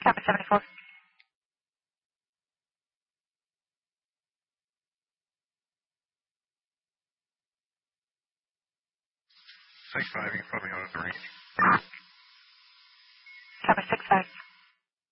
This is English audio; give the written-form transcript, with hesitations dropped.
Copy 74. 6-5, you can put me on the range. Copy 65.